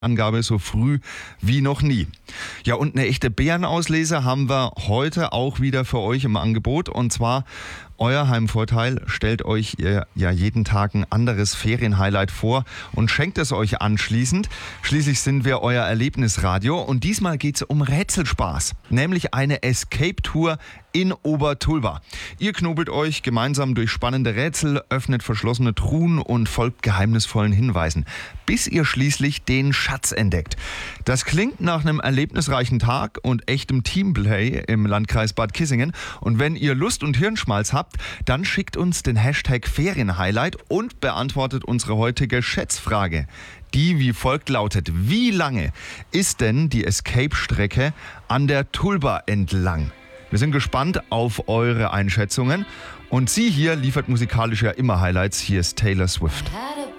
Angabe so früh wie noch nie. Ja, und eine echte Bärenauslese haben wir heute auch wieder für euch im Angebot. Und zwar euer Heimvorteil stellt euch ja jeden Tag ein anderes Ferienhighlight vor und schenkt es euch anschließend. Schließlich sind wir euer Erlebnisradio und diesmal geht es um Rätselspaß, nämlich eine Escape-Tour in Obertulba. Ihr knobelt euch gemeinsam durch spannende Rätsel, öffnet verschlossene Truhen und folgt geheimnisvollen Hinweisen, bis ihr schließlich den Schatz entdeckt. Das klingt nach einem erlebnisreichen Tag und echtem Teamplay im Landkreis Bad Kissingen. Und wenn ihr Lust und Hirnschmalz habt, dann schickt uns den Hashtag Ferienhighlight und beantwortet unsere heutige Schätzfrage, die wie folgt lautet: Wie lange ist denn die Escape-Strecke an der Tulba entlang? Wir sind gespannt auf eure Einschätzungen und sie hier liefert musikalisch ja immer Highlights. Hier ist Taylor Swift.